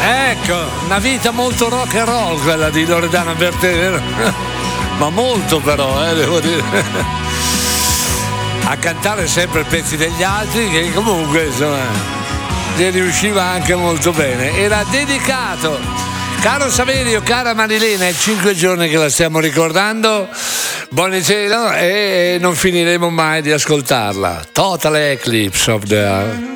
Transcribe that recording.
Ecco, una vita molto rock and roll quella di Loredana Bertè, ma molto però, devo dire. A cantare sempre pezzi degli altri che comunque insomma gli riusciva anche molto bene. Era dedicato, caro Saverio, cara Marilena, è 5 giorni che la stiamo ricordando, buonasera, e non finiremo mai di ascoltarla. Total Eclipse of the Heart.